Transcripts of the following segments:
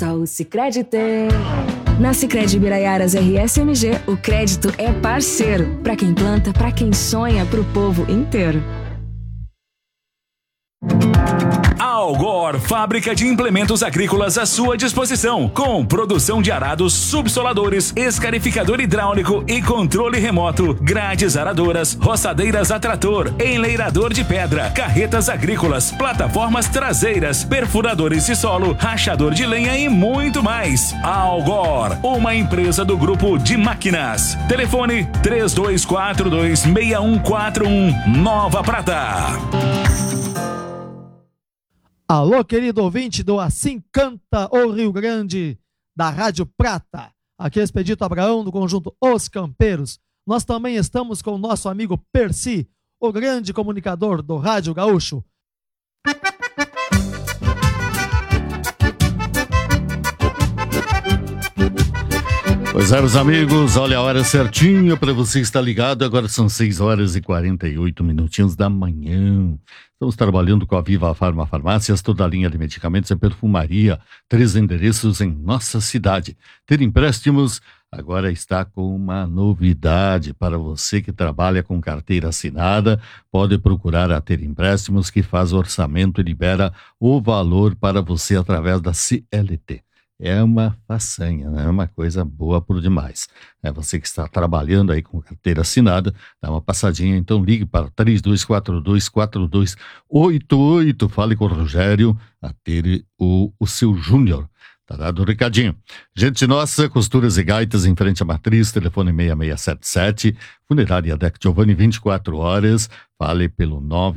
Tá o Sicredi tem. Na Sicredi Biraiaras RSMG, o crédito é parceiro. Pra quem planta, pra quem sonha, pro povo inteiro. Algor, fábrica de implementos agrícolas à sua disposição, com produção de arados, subsoladores, escarificador hidráulico e controle remoto, grades aradoras, roçadeiras a trator, enleirador de pedra, carretas agrícolas, plataformas traseiras, perfuradores de solo, rachador de lenha e muito mais. Algor, uma empresa do grupo de máquinas. Telefone 3242-6141, Nova Prata. Alô, querido ouvinte do Assim Canta o Rio Grande, da Rádio Prata. Aqui é Expedito Abraão, do conjunto Os Campeiros. Nós também estamos com o nosso amigo Percy, o grande comunicador do Rádio Gaúcho. Pois é, meus amigos, olha a hora certinha para você estar ligado. Agora são 6h48 da manhã. Estamos trabalhando com a Viva Farma Farmácias, toda a linha de medicamentos e perfumaria, 3 endereços em nossa cidade. Ter empréstimos agora está com uma novidade para você que trabalha com carteira assinada. Pode procurar a Ter Empréstimos, que faz orçamento e libera o valor para você através da CLT. É uma façanha, né? É uma coisa boa por demais. É você que está trabalhando aí com carteira assinada, dá uma passadinha, então ligue para 3242-4288, fale com o Rogério, a ter o seu Júnior. Tá dado o recadinho. Gente nossa, costuras e gaitas em frente à matriz, telefone 6677, funerária Deck Giovanni, 24 horas, fale pelo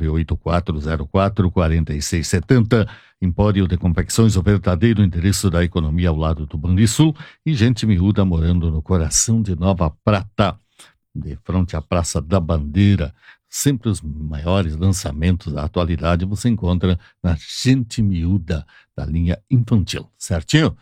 984044670, Empório de Confecções, o verdadeiro endereço da economia ao lado do Banrisul, e gente miúda morando no coração de Nova Prata, de frente à Praça da Bandeira. Sempre os maiores lançamentos da atualidade você encontra na Gente Miúda da linha infantil, certinho?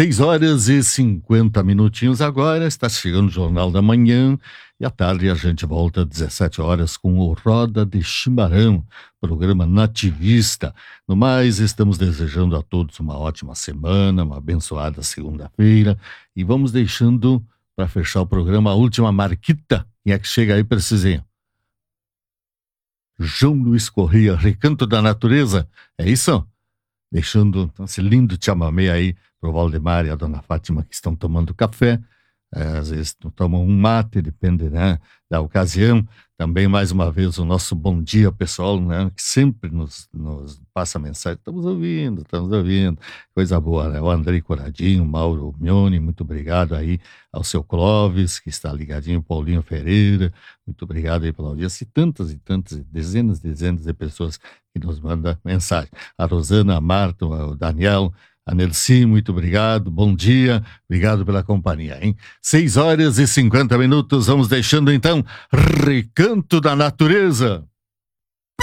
6h50 agora, está chegando o Jornal da Manhã e à tarde a gente volta às 17 horas com o Roda de Chimarrão, programa nativista. No mais, estamos desejando a todos uma ótima semana, uma abençoada segunda-feira e vamos deixando para fechar o programa a última marquita. Quem é que chega aí, Precisinho? João Luiz Corrêa, Recanto da Natureza, é isso? Deixando esse lindo chamamé aí pro Valdemar e a Dona Fátima, que estão tomando café, às vezes tomam um mate, depende, né, da ocasião. Também, mais uma vez, o nosso bom dia, pessoal, né, que sempre nos passa mensagem. Estamos ouvindo, coisa boa, né? O Andrei Coradinho, o Mauro Mione, muito obrigado aí ao seu Clóvis, que está ligadinho, Paulinho Ferreira, muito obrigado aí pela audiência, e tantas, dezenas de pessoas que nos mandam mensagem. A Rosana, a Marta, o Daniel, a Nelci, muito obrigado, bom dia, obrigado pela companhia, hein? 6h50, vamos deixando então Recanto da Natureza.